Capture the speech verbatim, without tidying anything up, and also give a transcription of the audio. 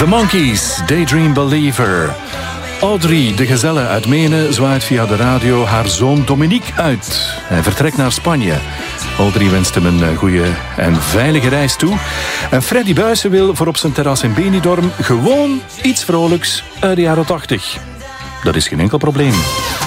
The Monkees, Daydream Believer. Audrey, de gezelle uit Menen, zwaait via de radio haar zoon Dominique uit. Hij vertrekt naar Spanje. Audrey wenst hem een goede en veilige reis toe. En Freddy Buijsen wil voor op zijn terras in Benidorm gewoon iets vrolijks uit de jaren tachtig. Dat is geen enkel probleem.